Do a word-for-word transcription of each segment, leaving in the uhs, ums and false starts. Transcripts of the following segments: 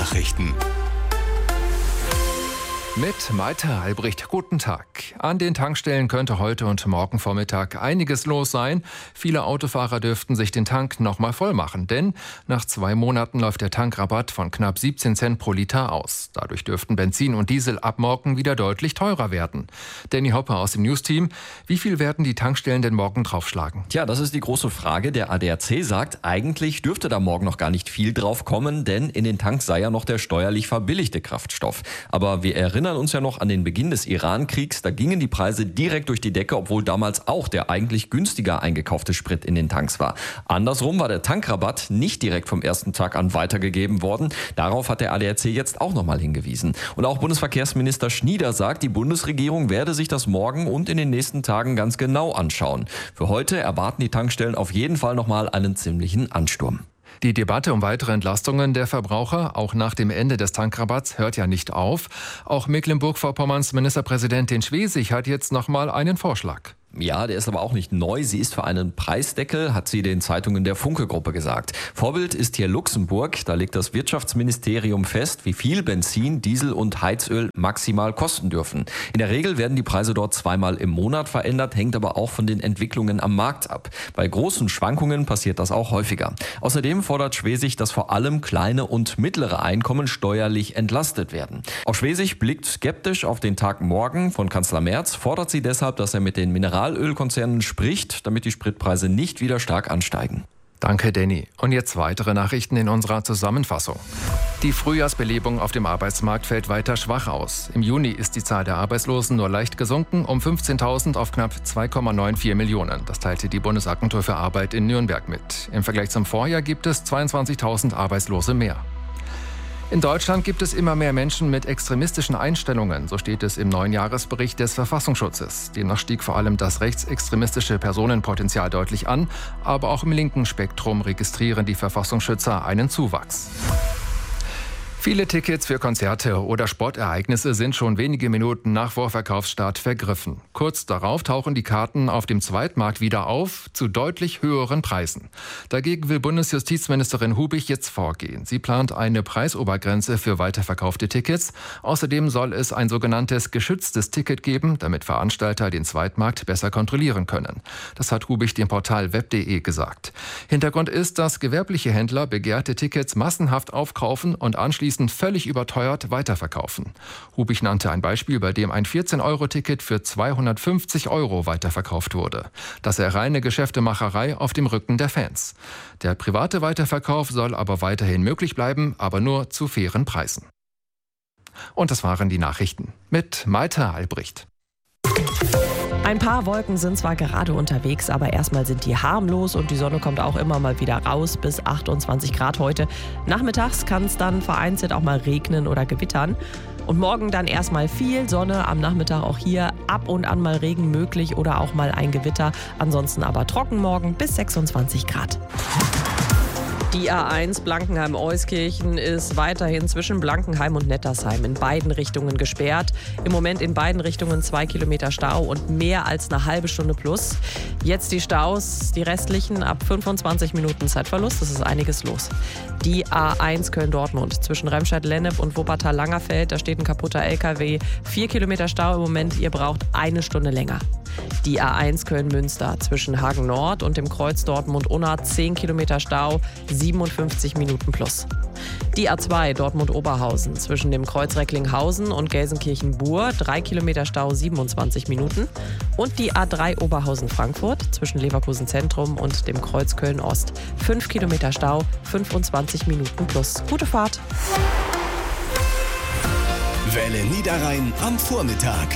Nachrichten. Mit Malte Albrecht, guten Tag. An den Tankstellen könnte heute und morgen Vormittag einiges los sein. Viele Autofahrer dürften sich den Tank nochmal voll machen, denn nach zwei Monaten läuft der Tankrabatt von knapp siebzehn Cent pro Liter aus. Dadurch dürften Benzin und Diesel ab morgen wieder deutlich teurer werden. Danny Hopper aus dem Newsteam. Wie viel werden die Tankstellen denn morgen draufschlagen? Tja, das ist die große Frage. Der A D A C sagt, eigentlich dürfte da morgen noch gar nicht viel drauf kommen, denn in den Tanks sei ja noch der steuerlich verbilligte Kraftstoff. Aber wir erinnern uns ja noch an den Beginn des Iran-Kriegs. Da gingen die Preise direkt durch die Decke, obwohl damals auch der eigentlich günstiger eingekaufte Sprit in den Tanks war. Andersrum war der Tankrabatt nicht direkt vom ersten Tag an weitergegeben worden. Darauf hat der A D A C jetzt auch nochmal hingewiesen. Und auch Bundesverkehrsminister Schnieder sagt, die Bundesregierung werde sich das morgen und in den nächsten Tagen ganz genau anschauen. Für heute erwarten die Tankstellen auf jeden Fall nochmal einen ziemlichen Ansturm. Die Debatte um weitere Entlastungen der Verbraucher, auch nach dem Ende des Tankrabatts, hört ja nicht auf. Auch Mecklenburg-Vorpommerns Ministerpräsidentin Schwesig hat jetzt noch mal einen Vorschlag. Ja, der ist aber auch nicht neu. Sie ist für einen Preisdeckel, hat sie den Zeitungen der Funke-Gruppe gesagt. Vorbild ist hier Luxemburg. Da legt das Wirtschaftsministerium fest, wie viel Benzin, Diesel und Heizöl maximal kosten dürfen. In der Regel werden die Preise dort zweimal im Monat verändert, hängt aber auch von den Entwicklungen am Markt ab. Bei großen Schwankungen passiert das auch häufiger. Außerdem fordert Schwesig, dass vor allem kleine und mittlere Einkommen steuerlich entlastet werden. Auch Schwesig blickt skeptisch auf den Tag morgen. Von Kanzler Merz fordert sie deshalb, dass er mit den Mineralien Ölkonzernen spricht, damit die Spritpreise nicht wieder stark ansteigen. Danke, Danny. Und jetzt weitere Nachrichten in unserer Zusammenfassung. Die Frühjahrsbelebung auf dem Arbeitsmarkt fällt weiter schwach aus. Im Juni ist die Zahl der Arbeitslosen nur leicht gesunken, um fünfzehntausend auf knapp zwei Komma vierundneunzig Millionen. Das teilte die Bundesagentur für Arbeit in Nürnberg mit. Im Vergleich zum Vorjahr gibt es zweiundzwanzigtausend Arbeitslose mehr. In Deutschland gibt es immer mehr Menschen mit extremistischen Einstellungen, so steht es im neuen Jahresbericht des Verfassungsschutzes. Demnach stieg vor allem das rechtsextremistische Personenpotenzial deutlich an, aber auch im linken Spektrum registrieren die Verfassungsschützer einen Zuwachs. Viele Tickets für Konzerte oder Sportereignisse sind schon wenige Minuten nach Vorverkaufsstart vergriffen. Kurz darauf tauchen die Karten auf dem Zweitmarkt wieder auf, zu deutlich höheren Preisen. Dagegen will Bundesjustizministerin Hubich jetzt vorgehen. Sie plant eine Preisobergrenze für weiterverkaufte Tickets. Außerdem soll es ein sogenanntes geschütztes Ticket geben, damit Veranstalter den Zweitmarkt besser kontrollieren können. Das hat Hubich dem Portal web punkt de gesagt. Hintergrund ist, dass gewerbliche Händler begehrte Tickets massenhaft aufkaufen und anschließend völlig überteuert weiterverkaufen. Hubich nannte ein Beispiel, bei dem ein vierzehn-Euro-Ticket für zweihundertfünfzig Euro weiterverkauft wurde. Das sei reine Geschäftemacherei auf dem Rücken der Fans. Der private Weiterverkauf soll aber weiterhin möglich bleiben, aber nur zu fairen Preisen. Und das waren die Nachrichten mit Malte Albrecht. Ein paar Wolken sind zwar gerade unterwegs, aber erstmal sind die harmlos und die Sonne kommt auch immer mal wieder raus bis achtundzwanzig Grad heute. Nachmittags kann es dann vereinzelt auch mal regnen oder gewittern. Und morgen dann erstmal viel Sonne, am Nachmittag auch hier ab und an mal Regen möglich oder auch mal ein Gewitter. Ansonsten aber trocken morgen bis sechsundzwanzig Grad. Die A eins Blankenheim-Euskirchen ist weiterhin zwischen Blankenheim und Nettersheim in beiden Richtungen gesperrt. Im Moment in beiden Richtungen zwei Kilometer Stau und mehr als eine halbe Stunde plus. Jetzt die Staus, die restlichen ab fünfundzwanzig Minuten Zeitverlust. Das ist einiges los. Die A eins Köln-Dortmund zwischen Remscheid-Lennep und Wuppertal-Langerfeld. Da steht ein kaputter L K W. Vier Kilometer Stau im Moment. Ihr braucht eine Stunde länger. Die A eins Köln-Münster zwischen Hagen-Nord und dem Kreuz Dortmund-Unna. zehn Kilometer Stau. siebenundfünfzig Minuten plus. Die A zwei Dortmund-Oberhausen zwischen dem Kreuz Recklinghausen und Gelsenkirchen-Bur, drei Kilometer Stau, siebenundzwanzig Minuten. Und die A drei Oberhausen-Frankfurt zwischen Leverkusen Zentrum und dem Kreuz Köln-Ost, fünf Kilometer Stau, fünfundzwanzig Minuten plus. Gute Fahrt! Welle Niederrhein am Vormittag.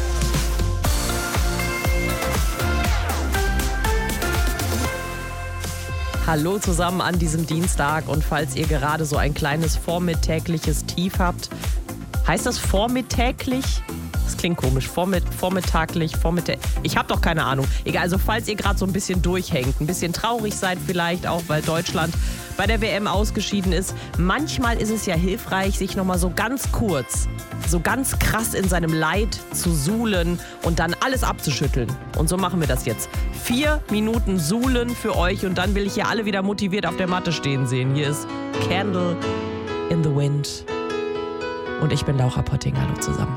Hallo zusammen an diesem Dienstag und falls ihr gerade so ein kleines vormittägliches Tief habt, heißt das vormittäglich? Das klingt komisch, Vormitt- vormittaglich, vormittag. Ich habe doch keine Ahnung. Egal, also falls ihr gerade so ein bisschen durchhängt, ein bisschen traurig seid vielleicht auch, weil Deutschland bei der W M ausgeschieden ist. Manchmal ist es ja hilfreich, sich nochmal so ganz kurz, so ganz krass in seinem Leid zu suhlen und dann alles abzuschütteln. Und so machen wir das jetzt. Vier Minuten Suhlen für euch und dann will ich hier alle wieder motiviert auf der Matte stehen sehen. Hier ist Candle in the Wind. Und ich bin Laura Potting. Hallo zusammen.